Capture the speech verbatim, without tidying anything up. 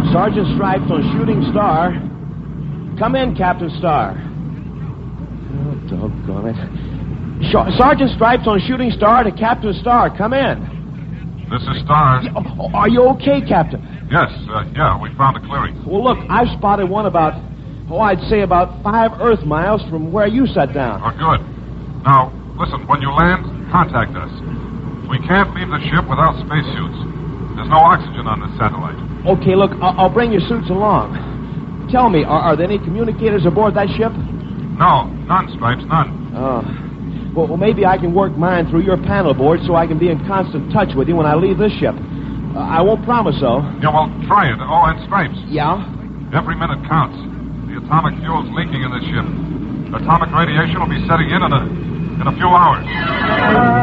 Sergeant Stripes on Shooting Star. Come in, Captain Star. Oh, doggone it. Sh- Sergeant Stripes on Shooting Star to Captain Star. Come in. This is Star. Oh, are you okay, Captain? Yes, uh, yeah, we found a clearing. Well, look, I've spotted one about, oh, I'd say about five Earth miles from where you sat down. Oh, good. Now, listen, when you land, contact us. We can't leave the ship without spacesuits. There's no oxygen on this satellite. Okay, look, I'll, I'll bring your suits along. Tell me, are, are there any communicators aboard that ship? No, none, Stripes, none. Oh. Well, well, maybe I can work mine through your panel board so I can be in constant touch with you when I leave this ship. Uh, I won't promise, though. Yeah, well, try it. Oh, and Stripes. Yeah? Every minute counts. The atomic fuel's leaking in this ship. Atomic radiation will be setting in in a, in a few hours.